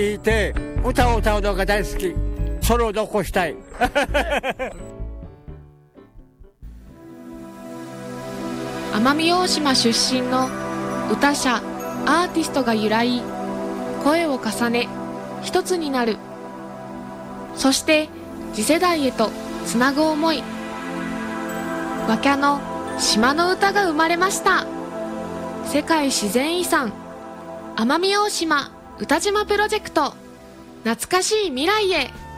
いて歌を歌うのが大好き。それを残したい。 奄美大島出身の歌者アーティストが由来、声を重ね一つになる。そして次世代へとつなぐ思い、和キャの島の歌が生まれました。世界自然遺産奄美大島歌島プロジェクト、懐かしい未来へ。